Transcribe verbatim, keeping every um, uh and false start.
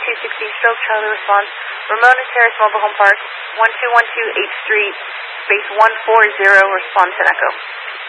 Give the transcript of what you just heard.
two sixty, stroke Charlie response. Ramona Terrace Mobile Home Park, one two one two eighth Street, space one four zero, response and echo.